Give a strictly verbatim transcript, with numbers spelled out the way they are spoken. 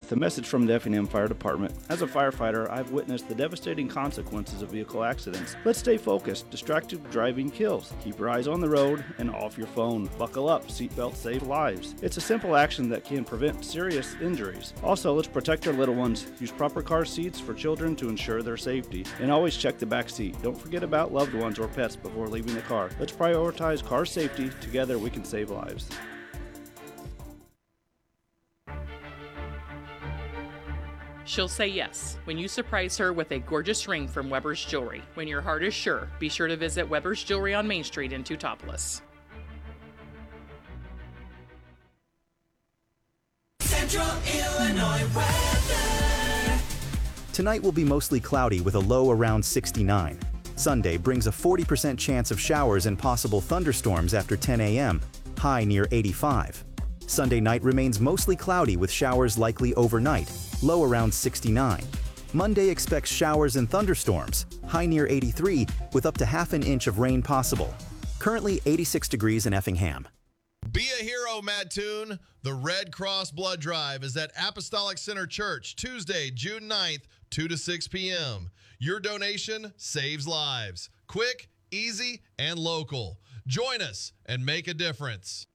with a message from the Effingham Fire Department. As a firefighter, I've witnessed the devastating consequences of vehicle accidents. Let's stay focused. Distracted driving kills. Keep your eyes on the road and off your phone. Buckle up. Seatbelts save lives. It's a simple action that can prevent serious injuries. Also, let's protect our little ones. Use proper car seats for children to ensure their safety. And always check the back seat. Don't forget about loved ones or pets before leaving the car. Let's prioritize car safety. Together we can save lives. She'll say yes when you surprise her with a gorgeous ring from Weber's Jewelry. When your heart is sure, be sure to visit Weber's Jewelry on Main Street in Teutopolis. Central Illinois weather. Tonight will be mostly cloudy with a low around sixty-nine. Sunday brings a forty percent chance of showers and possible thunderstorms after ten a m, high near eighty-five. Sunday night remains mostly cloudy with showers likely overnight, low around sixty-nine. Monday expects showers and thunderstorms, high near eighty-three, with up to half an inch of rain possible. Currently eighty-six degrees in Effingham. Be a hero, Mattoon. The Red Cross Blood Drive is at Apostolic Center Church, Tuesday, June ninth, two to six p m Your donation saves lives. Quick, easy, and local. Join us and make a difference.